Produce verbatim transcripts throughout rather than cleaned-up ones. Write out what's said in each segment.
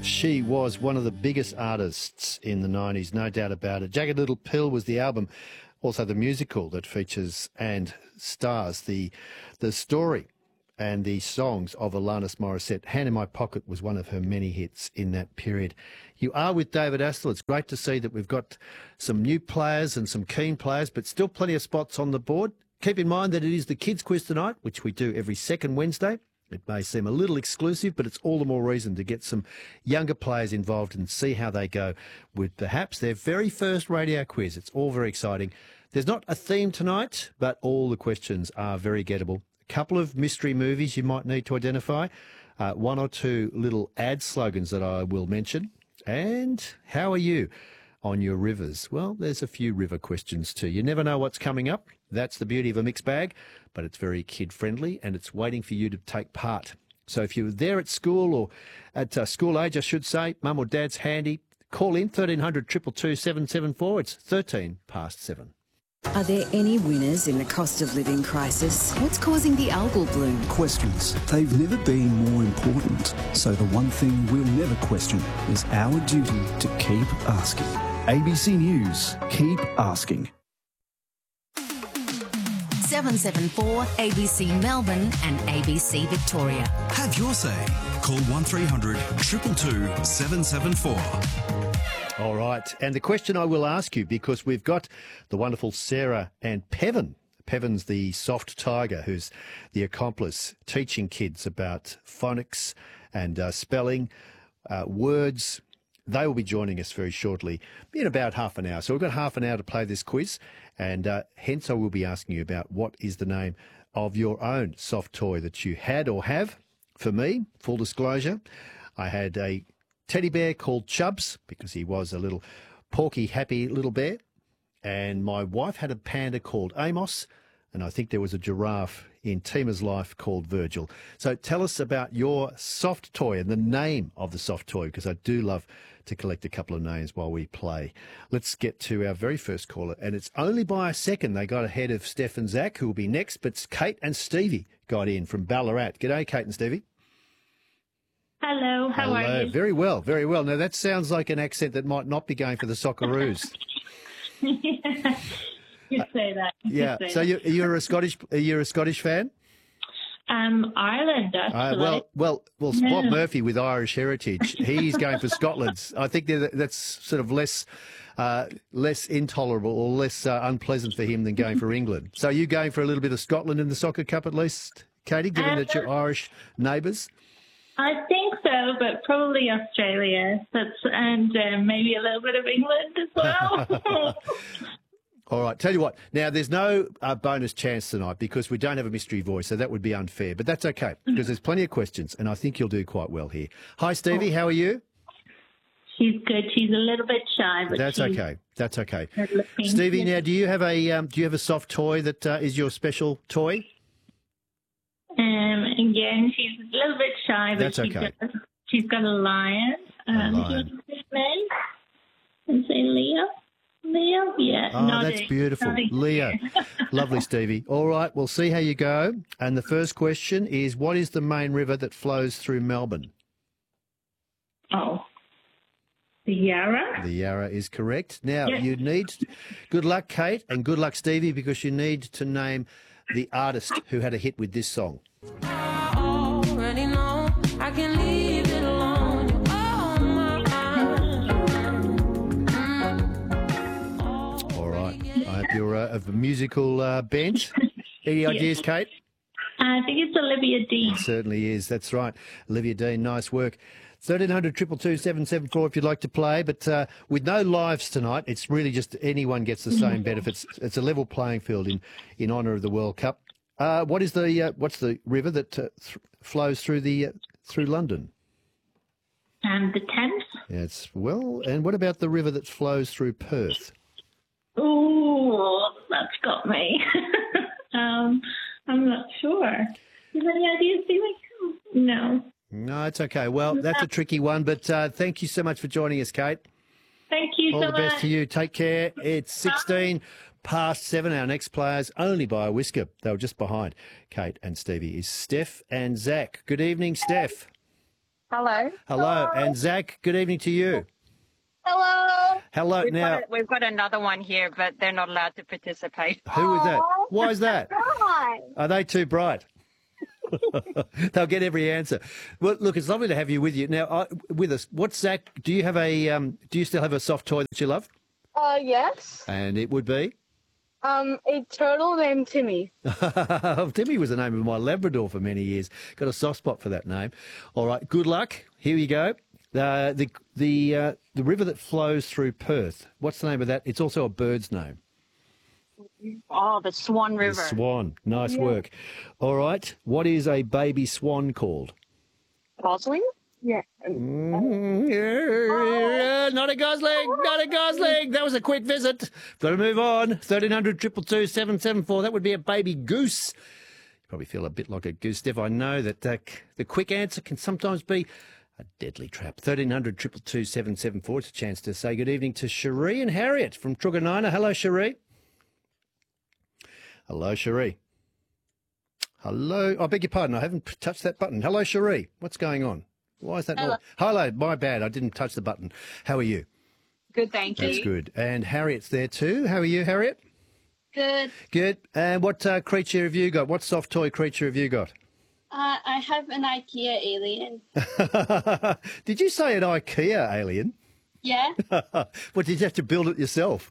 She was one of the biggest artists in the nineties, no doubt about it. Jagged Little Pill was the album, also the musical that features and stars the the story and the songs of Alanis Morissette. Hand in My Pocket was one of her many hits in that period. You are with David Astle. It's great to see that we've got some new players and some keen players, but still plenty of spots on the board. Keep in mind that it is the Kids Quiz tonight, which we do every second Wednesday. It may seem a little exclusive, but it's all the more reason to get some younger players involved and see how they go with perhaps their very first radio quiz. It's all very exciting. There's not a theme tonight, but all the questions are very gettable. A couple of mystery movies you might need to identify, uh, one or two little ad slogans that I will mention. And how are you on your rivers? Well, there's a few river questions too. You never know what's coming up. That's the beauty of a mixed bag, but it's very kid-friendly and it's waiting for you to take part. So if you're there at school or at uh, school age, I should say, mum or dad's handy, call in thirteen hundred, two two two, seven seven four. It's thirteen past seven. Are there any winners in the cost of living crisis? What's causing the algal bloom? Questions. They've never been more important. So the one thing we'll never question is our duty to keep asking. A B C News. Keep asking. seven seven four A B C Melbourne and A B C Victoria. Have your say. Call one three hundred, two two two, seven seven four. All right. And the question I will ask you, because we've got the wonderful Sarah and Pevan. Pevan's the soft tiger who's the accomplice, teaching kids about phonics and uh, spelling, uh, words. They will be joining us very shortly in about half an hour. So we've got half an hour to play this quiz, and uh, hence I will be asking you about what is the name of your own soft toy that you had or have. For me, full disclosure, I had a teddy bear called Chubbs because he was a little porky, happy little bear, and my wife had a panda called Amos, and I think there was a giraffe in Tima's life called Virgil. So tell us about your soft toy and the name of the soft toy, because I do love to collect a couple of names while we play. Let's get to our very first caller, and it's only by a second they got ahead of Steph and Zach, who will be next, but Kate and Stevie got in from Ballarat. G'day, Kate and Stevie. Hello, how Hello. are you? Very well, very well. Now, that sounds like an accent that might not be going for the Socceroos. Yeah, you say that. You Yeah. say So that. you, you're a Scottish, you're a Scottish fan? Um, Ireland, Uh, actually. well, well, well. Yeah. Bob Murphy with Irish heritage, he's going for Scotland. I think that- that's sort of less, uh, less intolerable or less uh, unpleasant for him than going for England. So you going for a little bit of Scotland in the Soccer Cup at least, Katie, given Um, that you're Irish neighbours? I think so, but probably Australia. That's and uh, maybe a little bit of England as well. All right. Tell you what. Now, there's no uh, bonus chance tonight because we don't have a mystery voice, so that would be unfair. But that's okay because there's plenty of questions, and I think you'll do quite well here. Hi, Stevie. How are you? She's good. She's a little bit shy, but That's she's okay. That's okay. good looking. Stevie, now, do you have a um, do you have a soft toy that uh, is your special toy? Um, again, she's a little bit shy, but That's she's okay. got, she's got a lion. Um, do you lion. want to say his name? And say Leo. Leo? Yeah. Oh, nodding. that's beautiful. Nodding. Leo. Lovely, Stevie. All right, we'll see how you go. And the first question is, what is the main river that flows through Melbourne? Oh. The Yarra? The Yarra is correct. Now, Yeah. you need, good luck, Kate, and good luck, Stevie, because you need to name the artist who had a hit with this song. Already know I can leave it alone. You're on my mind. All right. I hope you're uh, of a musical uh, bent. Any ideas, Kate? I think it's Olivia Dean. It certainly is. That's right. Olivia Dean, nice work. thirteen hundred, two two two, seven seven four if you'd like to play. But uh, with no lives tonight, it's really just anyone gets the same benefits. It's a level playing field in, in honour of the World Cup. Uh, what is the uh, what's the river that uh, th- flows through the uh, through London? And the Thames. Yeah, it's well. And what about the river that flows through Perth? Ooh, that's got me. um, I'm not sure. Do you have any ideas, Stevie? No. No, it's okay. Well, that's a tricky one. But uh, thank you so much for joining us, Kate. Thank you All so the best much. to you. Take care. It's sixteen past seven. Our next players only by a whisker. They were just behind Kate and Stevie. Is Steph and Zach. Good evening, Steph. Hello. Hello. And Zach, good evening to you. Hello. Hello. We've, now, got a, we've got another one here, but they're not allowed to participate. who is that? Why is that? Are they too bright? They'll get every answer. Well, look, it's lovely to have you with you now. I, with us, what's Zach? Do you have a? Um, do you still have a soft toy that you love? Uh, yes. And it would be. Um, a turtle named Timmy. Timmy was the name of my Labrador for many years. Got a soft spot for that name. All right, good luck. Here you go. Uh, the the uh, the river that flows through Perth. What's the name of that? It's also a bird's name. Oh, the Swan River. The swan. Nice Yeah. work. All right. What is a baby swan called? Gosling? Yeah. Mm, yeah, not a Gosling, not a Gosling. That was a quick visit. Got to move on. thirteen hundred, two two two, seven seven four. That would be a baby goose. You probably feel a bit like a goose, Steph. I know that uh, the quick answer can sometimes be a deadly trap. thirteen hundred, two two two, seven seven four. It's a chance to say good evening to Cherie and Harriet from Truganina. Hello, Cherie. Hello, Cherie. Hello. I beg your pardon. I haven't p- touched that button. Hello, Cherie. What's going on? Why is that? Hello. Not... Hello. My bad. I didn't touch the button. How are you? Good, thank you. That's good. And Harriet's there too. How are you, Harriet? Good. Good. And what uh, creature have you got? What soft toy creature have you got? Uh, I have an IKEA alien. Did you say an IKEA alien? Yeah. What, did you have to build it yourself?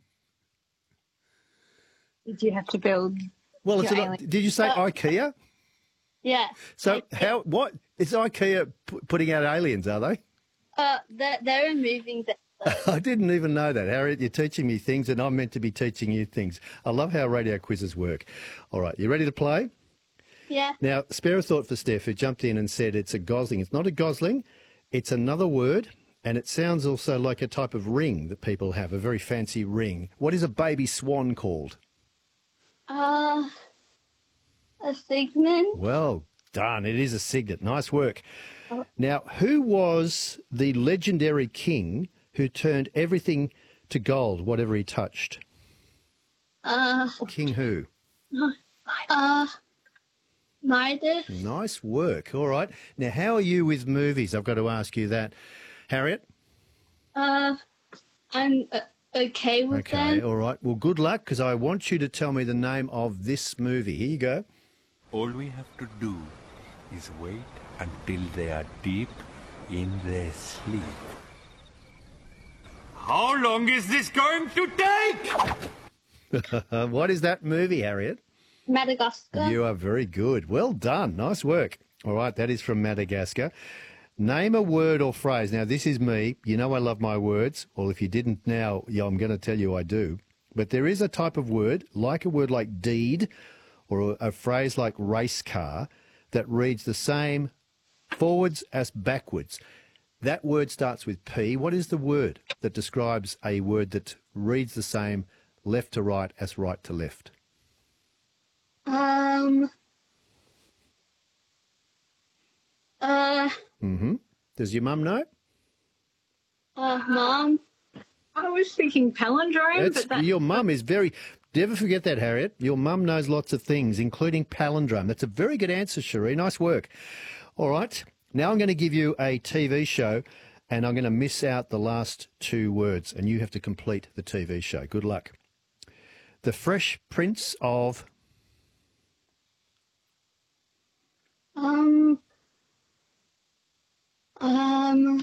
Did you have to build? Well, it's your an, alien? did you say Uh, IKEA? Yeah. So how? What is IKEA p- putting out aliens? Are they? Uh, they're, they're removing the. I didn't even know that, Harriet. You're teaching me things, and I'm meant to be teaching you things. I love how radio quizzes work. All right, you ready to play? Yeah. Now, spare a thought for Steph, who jumped in and said it's a gosling. It's not a gosling. It's another word, and it sounds also like a type of ring that people have, a very fancy ring. What is a baby swan called? Uh, a Sigmund. Well done. It is a signet. Nice work. Now, who was the legendary king who turned everything to gold, whatever he touched? Uh, King who? uh, Midas. Nice work. All right. Now, how are you with movies? I've got to ask you that. Harriet? Uh, I'm uh, okay with Okay, them. all right. Well, good luck, because I want you to tell me the name of this movie. Here you go. All we have to do is wait until they are deep in their sleep. How long is this going to take? What is that movie, Harriet? Madagascar. You are very good. Well done. Nice work. All right, that is from Madagascar. Name a word or phrase. Now, this is me. You know I love my words. Well, if you didn't now, yeah, I'm going to tell you I do. But there is a type of word, like a word like deed, or a, a phrase like race car, that reads the same forwards as backwards. That word starts with P. What is the word that describes a word that reads the same left to right as right to left? Um. Uh. Mm-hmm. Does your mum know? Uh, Mom. I was thinking palindrome, That's, but that, your mum is very... Never forget that, Harriet. Your mum knows lots of things, including palindrome. That's a very good answer, Cherie. Nice work. All right. Now I'm going to give you a T V show, and I'm going to miss out the last two words, and you have to complete the T V show. Good luck. The Fresh Prince of... Um. Um.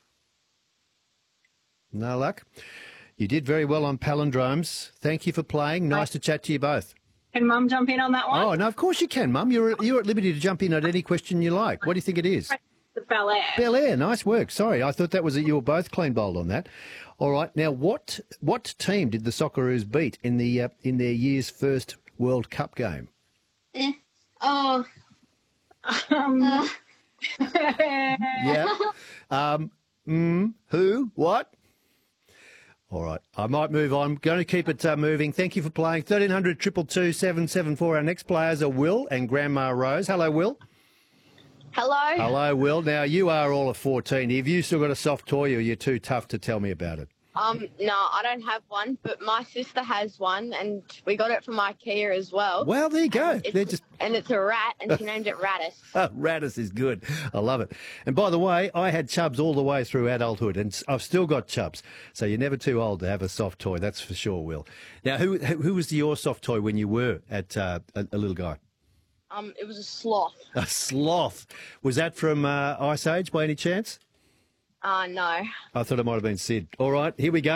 No luck. You did very well on palindromes. Thank you for playing. Nice to chat to you both. can Mum jump in on that one? Oh, no, of course you can, Mum. You're, you're at liberty to jump in at any question you like. What do you think it is? The Bel Air. Bel Air, nice work. Sorry, I thought that was that you were both clean bowled on that. All right, now what what team did the Socceroos beat in the uh, in their year's first World Cup game? Eh. Oh. Um. Uh, Yeah. Um. Mm, who? What? All right, I might move on. Going to keep it uh, moving. Thank you for playing. thirteen hundred, two two two, seven seven four. Our next players are Will and Grandma Rose. Hello, Will. Hello. Hello, Will. Now, you are all of fourteen. Have you still got a soft toy, or you're too tough to tell me about it? Um, no, I don't have one, but my sister has one, and we got it from IKEA as well. Well, there you go. It's, They're just and it's a rat, and she named it Radis. Radis is good. I love it. And by the way, I had chubs all the way through adulthood, and s- I've still got chubs. So you're never too old to have a soft toy, that's for sure, Will. Now, who who who was your soft toy when you were at uh, a, a little guy? Um, it was a sloth. A sloth. Was that from uh, Ice Age by any chance? Uh, no. I thought it might have been Sid. All right, here we go.